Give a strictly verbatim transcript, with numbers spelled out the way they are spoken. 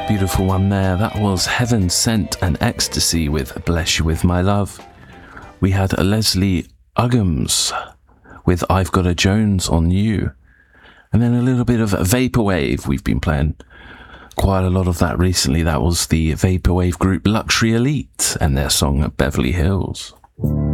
Beautiful one there. That was Heaven Sent and Ecstasy with Bless You With My Love. We had Leslie Uggams with I've Got a Jones on You. And then a little bit of Vaporwave. We've been playing quite a lot of that recently. That was the Vaporwave group Luxury Elite and their song Beverly Hills.